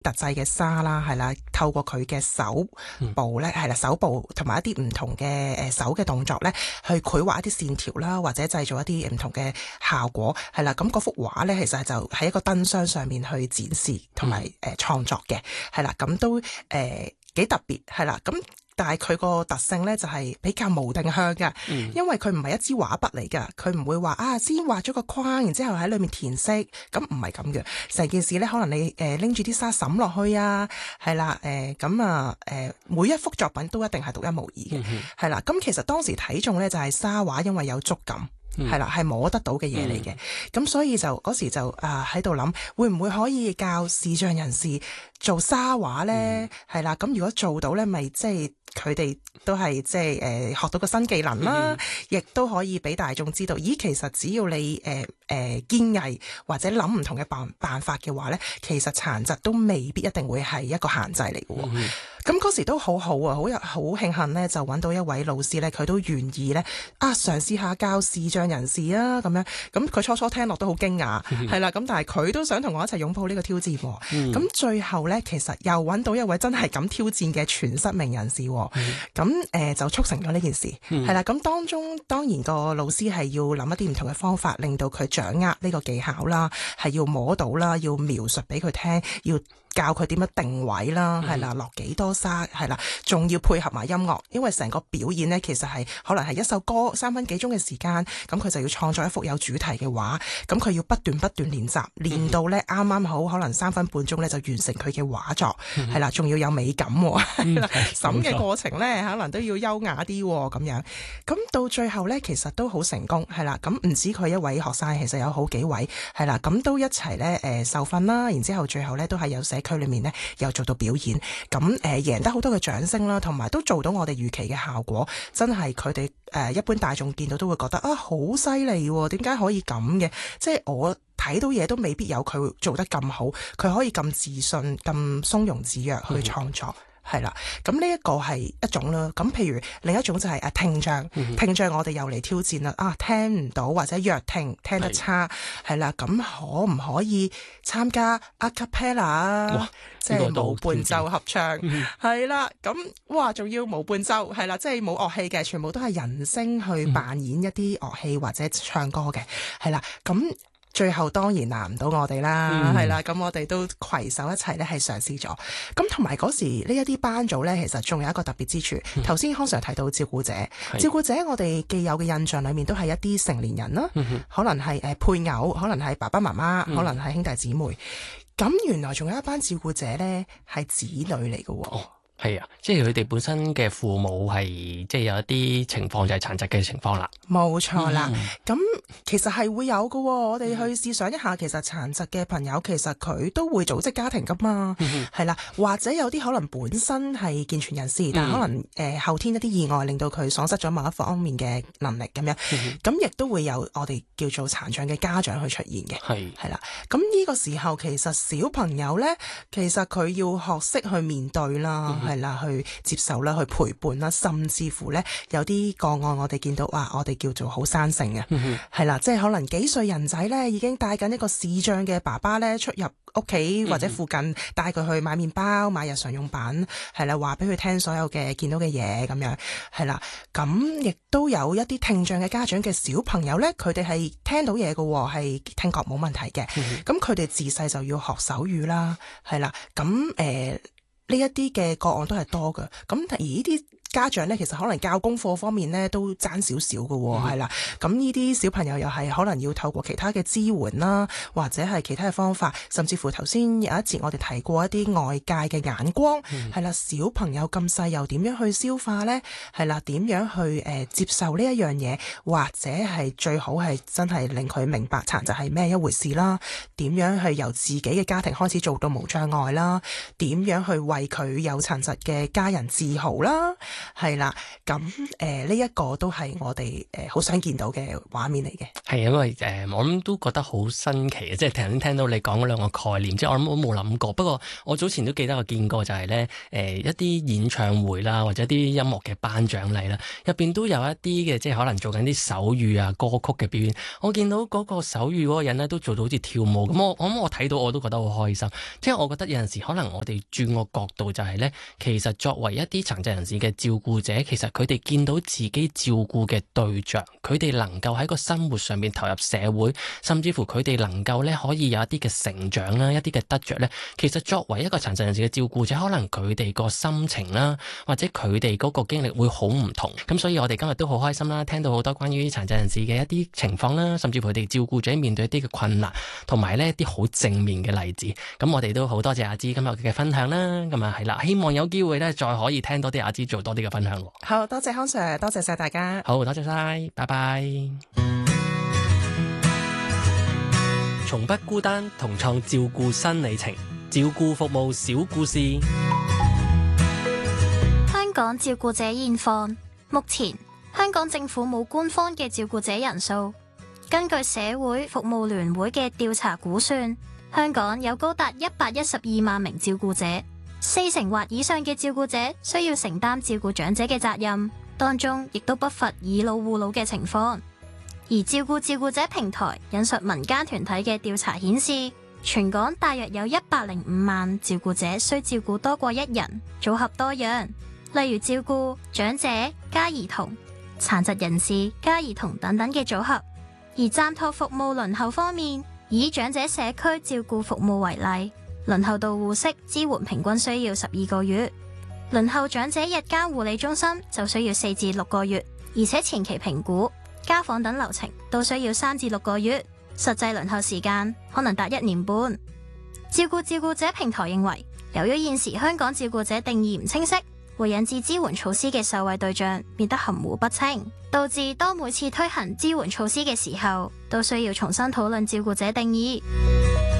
特製嘅紗啦，係啦，透過佢嘅手部咧，係啦，手部同埋一啲唔同嘅手嘅動作咧，去繪畫一啲線條啦，或者製造一啲唔同嘅效果，係啦。咁嗰幅畫咧，其實就喺一個燈箱上面去展示同埋創作嘅，係啦。咁都幾特別，係啦。咁但係佢個特性咧就係比較無定向㗎，因為佢唔係一支畫筆嚟㗎，佢唔會話先畫咗個框，然之後喺裏面填色，咁唔係咁嘅。成件事咧，可能你拎住啲沙滲落去啊，係啦，每一幅作品都一定係獨一無二嘅，係啦。咁其實當時睇中咧就係沙畫，因為有觸感。係啦，係摸得到嘅嘢嚟嘅，咁所以就嗰時就喺度諗，會唔會可以教視障人士做沙畫咧？係啦，咁如果做到咧，咪即係佢哋都係即係學到個新技能啦，亦都可以俾大眾知道，咦，其實只要你堅毅或者諗唔同嘅辦法嘅話咧，其實殘疾都未必一定會係一個限制嚟嘅。咁嗰時都好好啊，好慶幸咧，就揾到一位老師咧，佢都願意咧嘗試下教視障人士啊咁樣。咁佢初聽落都好驚訝，係啦。咁但係佢都想同我一齊擁抱呢個挑戰。咁最後咧，其實又揾到一位真係咁挑戰嘅全失明人士。咁就促成咗呢件事，係啦。咁當中當然個老師係要諗一啲唔同嘅方法，令到佢掌握呢個技巧啦，係要摸到啦，要描述俾佢聽，要教佢點樣定位啦，係啦，落幾多沙，係啦，仲要配合埋音樂，因為成個表演呢，其實係可能係一首歌3分幾鐘嘅時間，咁佢就要創作一幅有主題嘅畫，咁佢要不斷練習，練到呢啱啱好，可能3分半鐘呢就完成佢嘅畫作，係啦，仲要有美感，係啦，審嘅過程呢，可能都要優雅啲咁樣，咁到最後呢，其實都好成功，係啦，咁唔止佢一位學生，其實有好幾位，係啦，咁都一齊呢受訓啦，然之後最後呢，都係有社區裏面呢又做到表演，咁贏得好多嘅掌聲啦，同埋都做到我哋預期嘅效果，真係佢哋一般大眾見到都會覺得好犀利喎，點解可以咁嘅？即係我睇到嘢都未必有佢做得咁好，佢可以咁自信、咁鬆容自若去創作。係啦，咁呢一個係一種啦。咁譬如另一種就係聽障，聽障我哋又嚟挑戰啦。聽唔到或者弱聽得差，係啦。咁可唔可以參加 a cappella 即係無伴奏合唱？係啦，咁仲要無伴奏，係啦，即係冇樂器嘅，全部都係人聲去扮演一啲樂器或者唱歌嘅，係啦，咁。最後當然難唔到我哋啦，係啦，咁我哋都攜手一齊咧係嘗試咗。咁同埋嗰時呢一啲班組咧，其實仲有一個特別之處。頭先康 Sir 提到照顧者，照顧者我哋既有嘅印象裏面都係一啲成年人啦，可能係配偶，可能係爸爸媽媽，可能係兄弟姊妹。咁原來仲有一班照顧者咧係子女嚟嘅喎。 係啊，即係佢哋本身嘅父母係即係有一啲情況就係殘疾嘅情況啦。 冇錯啦，咁其實係會有嘅喎。我哋去試想一下，其實殘疾嘅朋友其實佢都會組織家庭噶嘛，係啦，或者有啲可能本身係健全人士，但可能後天一啲意外令到佢喪失咗某一方面嘅能力咁樣，咁亦都會有我哋叫做殘障嘅家長去出現嘅，係啦。咁呢個時候其實小朋友咧，其實佢要學識去面對啦。係啦，去接受啦，去陪伴啦，甚至乎咧有啲個案我哋見到我哋叫做好生性嘅，係啦，即係可能幾歲人仔咧已經帶緊一個視障嘅爸爸咧出入屋企或者附近，帶佢去買麵包、買日常用品，係啦，話俾佢聽所有嘅見到嘅嘢咁樣，係啦，咁亦都有一啲聽障嘅家長嘅小朋友咧，佢哋係聽到嘢嘅，係聽覺冇問題嘅，咁佢哋自細就要學手語啦，係啦，咁呢一啲嘅個案都係多嘅，咁而呢啲家長咧，其實可能教功課方面咧都爭少少嘅喎，係啦。咁呢啲小朋友又係可能要透過其他嘅支援啦，或者係其他嘅方法，甚至乎頭先有一節我哋提過一啲外界嘅眼光，係啦，小朋友咁細又點樣去消化咧？係啦，點樣去接受呢一樣嘢，或者係最好係真係令佢明白殘疾係咩一回事啦？點樣係由自己嘅家庭開始做到無障礙啦？點樣去為佢有殘疾嘅家人自豪啦？ 係啦，咁呢一個都係我哋好想見到嘅畫面嚟嘅。 係因為我諗都覺得好新奇嘅，即係頭先聽到你講嗰兩個概念，即係我諗我都冇諗過。不過我早前都記得我見過就係咧一啲演唱會啦，或者啲音樂嘅頒獎禮啦，入邊都有一啲嘅即係可能做緊啲手語啊歌曲嘅表演。我見到嗰個手語嗰個人咧都做到好似跳舞咁，我睇到我都覺得好開心。即係我覺得有陣時可能我哋轉個角度就係咧，其實作為一啲殘疾人士嘅照顧者，其實佢哋見到自己照顧嘅對象，佢哋能夠喺個生活上面投入社會，甚至乎佢哋能夠咧可以有一啲嘅成長啦，一啲嘅得着咧，其實作為一個殘疾人士嘅照顧者，可能佢哋個心情啦，或者佢哋嗰個經歷會好唔同。咁所以我哋今日都好開心啦，聽到好多關於殘疾人士嘅一啲情況啦，甚至乎佢哋照顧者面對一啲嘅困難，同埋呢一啲好正面嘅例子。咁我哋都好多謝阿芝今日嘅分享啦。咁啊係啦，希望有機會咧再可以聽多啲阿芝做多啲嘅分享。 好多謝康 Sir， 多謝晒大家。 好，多謝晒，拜拜。從不孤單，同創照顧新里程，照顧服務小故事。 香港照顧者現況，目前香港政府冇官方嘅照顧者人數。根據社會服務聯會嘅調查估算，香港有高達112萬名照顧者，40%或以上嘅照顧者需要承擔照顧長者嘅責任，當中亦都不乏以老護老嘅情況。而照顧者平台引述民間團體嘅調查顯示，全港大約有105萬照顧者需照顧多過一人，組合多樣，例如照顧長者加兒童、殘疾人士加兒童等等嘅組合。而暫託服務輪候方面，以長者社區照顧服務為例，輪候到護適支援平均需要12個月，輪候長者日間護理中心就需要4至6個月，而且前期評估、家訪等流程都需要3至6個月，實際輪候時間可能達1年半。照顧者平台認為，由於現時香港照顧者定義唔清晰，會引致支援措施嘅受惠對象變得含糊不清，導致當每次推行支援措施嘅時候，都需要重新討論照顧者定義。